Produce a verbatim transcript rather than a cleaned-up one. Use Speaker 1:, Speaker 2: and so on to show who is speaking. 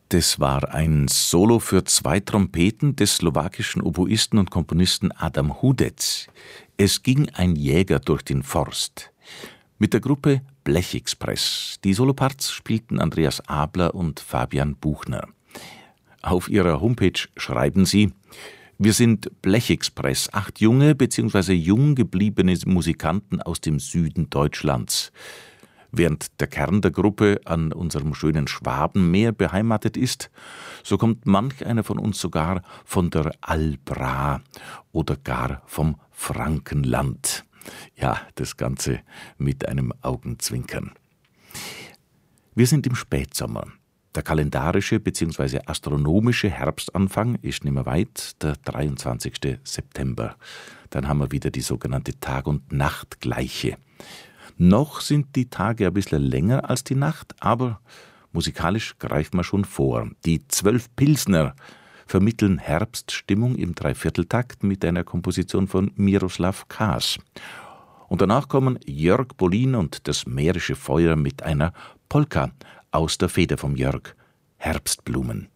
Speaker 1: Das war ein Solo für zwei Trompeten des slowakischen Oboisten und Komponisten Adam Hudec. Es ging ein Jäger durch den Forst. Mit der Gruppe Blechexpress. Die Soloparts spielten Andreas Abler und Fabian Buchner. Auf ihrer Homepage schreiben sie: Wir sind Blechexpress, acht junge bzw. jung gebliebene Musikanten aus dem Süden Deutschlands. Während der Kern der Gruppe an unserem schönen Schwabenmeer beheimatet ist, so kommt manch einer von uns sogar von der Albra oder gar vom Frankenland. Ja, das Ganze mit einem Augenzwinkern. Wir sind im Spätsommer. Der kalendarische bzw. astronomische Herbstanfang ist nicht mehr weit, der dreiundzwanzigsten September. Dann haben wir wieder die sogenannte Tag- und Nachtgleiche. Noch sind die Tage ein bisschen länger als die Nacht, aber musikalisch greift man schon vor. Die zwölf Pilsner vermitteln Herbststimmung im Dreivierteltakt mit einer Komposition von Miroslav Kaas. Und danach kommen Jörg Bolin und das Mährische Feuer mit einer Polka aus der Feder vom Jörg, Herbstblumen.